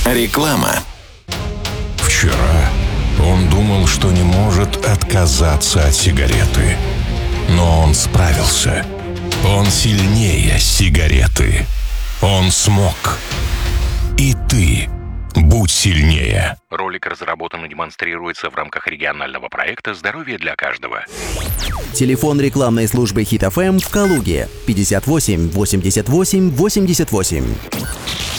Реклама. Вчера он думал, что не может отказаться от сигареты. Но он справился. Он сильнее сигареты. Он смог. И ты будь сильнее. Ролик разработан и демонстрируется в рамках регионального проекта «Здоровье для каждого». Телефон рекламной службы Hit FM в Калуге 58 88 88.